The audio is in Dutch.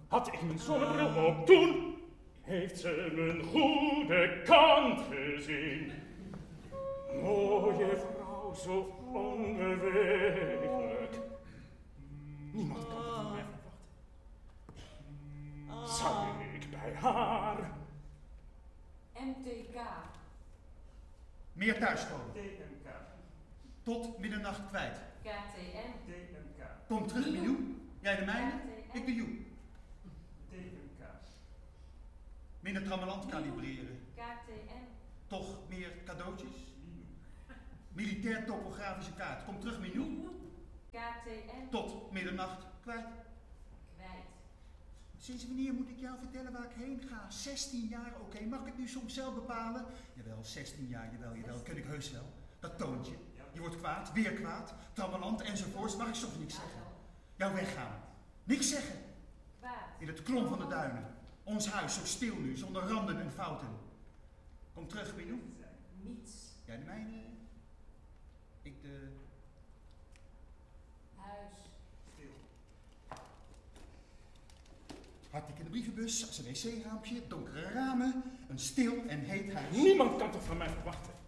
Had ik mijn zonnebril op toen, heeft ze mijn goede kant gezien. Mooie vrouw, zo onbeweeglijk. Niemand kan dat van mij verwachten. Zou ik bij haar... MTK. Meer thuiskomen. TMK. Tot middernacht kwijt. KTM. TMK. Kom terug, Milou. Jij de mijne, ik de joe. TMK. Minder trammeland kalibreren. KTM. Toch meer cadeautjes? Militair topografische kaart. Kom terug, Milou. KTM. Tot middernacht kwijt. Kwijt. Sinds wanneer moet ik jou vertellen waar ik heen ga? 16 jaar, oké. Mag ik het nu soms zelf bepalen? Jawel, 16 jaar, jawel. Kun ik heus wel. Dat toontje. Je wordt kwaad, weer kwaad. Trammeland enzovoorts. Mag ik soms niks zeggen? Jou weggaan. Niks zeggen. Kwaad. In het klom van de duinen. Ons huis zo stil nu, zonder randen en fouten. Kom terug, Milou. Niets. Jij de mijne. Ik de... Huis. Stil. Hartelijk in de brievenbus, als een wc-raampje, donkere ramen, een stil en heet huis. Niemand kan toch van mij verwachten.